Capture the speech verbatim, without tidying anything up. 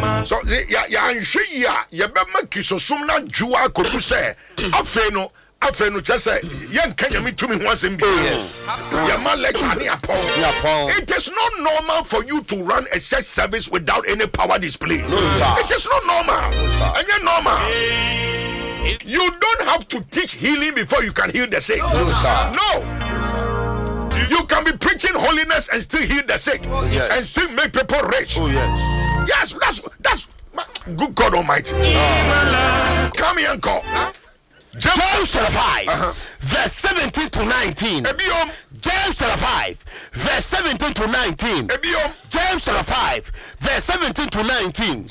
So ya ya nhwe ya ye be makisosum na juwa kodu se afi no afi no chese ye nkanya mi tumi ho asem bi. Yes. Ya ma lecture ni apon. It is not normal for you to run a church service without any power display. No, sir. It is not normal. No, sir. And you're normal. You don't have to teach healing before you can heal the sick. No, sir. No. You can be preaching holiness and still heal the sick. Oh, yes. And still make people rich. Oh, yes. Yes, that's that's good God Almighty. Oh. Come here and call. James chapter five, uh-huh. verse seventeen to nineteen. Ebiom. James chapter five, verse seventeen to nineteen. Ebiom. James chapter five, verse seventeen to nineteen.